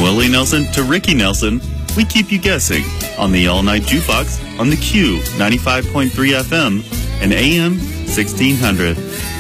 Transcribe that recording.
Willie Nelson to Ricky Nelson, we keep you guessing on the All Night Jukebox on the Q 95.3 FM and AM 1600.